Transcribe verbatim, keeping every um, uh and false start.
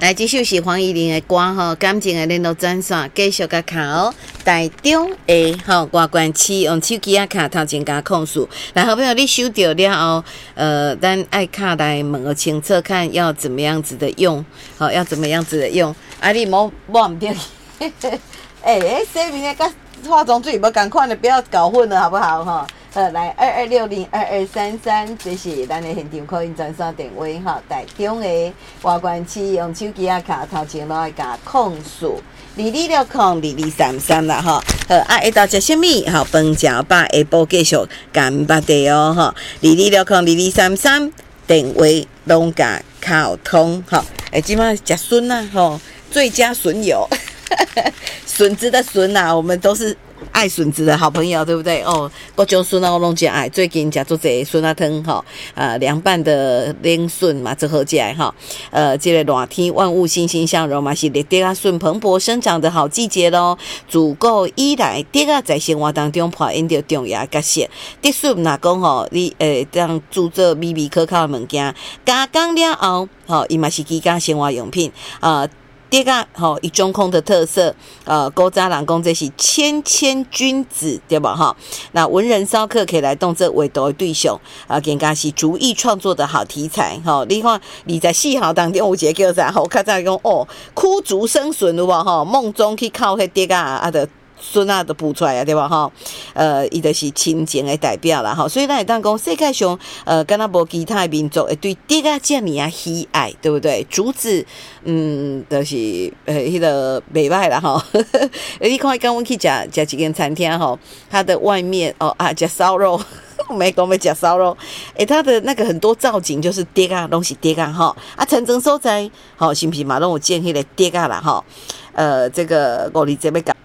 来，这首是黄怡玲的歌吼，感情的联络专线继续甲卡哦。台中的吼外关市用手机啊卡头前加控诉，来好朋友你收到了后，呃，咱爱卡来问个清楚，看要怎么样子的用，好、哦、要怎么样子的用，啊你莫忘掉，哎哎，洗面的跟化妆水无同款的，不要搞混了好不好哈？呃，来二二六零二二三三，这是咱的现场口音专线电话哈。台中的外关市用手机啊卡头前来加控诉。二二六空二二三三啦哈，好啊！下昼食什么？好，饭食饱，下晡继续干巴地哦哈。二二六空二二三三，电话拢甲靠通哈。诶，即摆食笋啊吼，最佳笋友，笋子的笋啊，我们都是爱笋子的好朋友，对不对？哦，各种笋啊，我拢真爱。最近食做这笋啊汤哈，呃，凉拌的冷笋嘛，最好食哈。呃，这个热天万物欣欣向荣嘛，是热地啊笋蓬勃生长的好季节咯。自古以来，地啊在生活当中扮演着重要角色。地笋若讲吼，你诶当制作美味可口的物件，加工了后，吼，伊嘛是居家生活用品啊。呃第二个吼，以中空的特色，呃，古早人讲这是谦谦君子，对吧？哈，那文人骚客可以来动这画图的对象，啊，更加是逐意创作的好题材，哈。你看你在戏号当中有一个叫啥？我看在讲哦，枯竹生笋有无？哈，梦中去靠迄第二啊的。孙啊都补出来啊，对吧？哈，呃，伊就是亲情的代表啦，哈，所以咱会当讲世界上，呃，敢若无其他的民族会对竹啊这么啊喜爱，对不对？竹子，嗯，就是呃，迄、那个袂歹啦，哈。你看，刚阮去食食一间餐厅吼，它的外面哦啊，食烧肉。没讲要吃烧肉，诶，它的那个很多造景就是竹啊，拢是竹啊哈。啊，城镇所在，吼、哦，是不是嘛？拢有建迄个竹啊啦哈。呃，这个五二节要讲。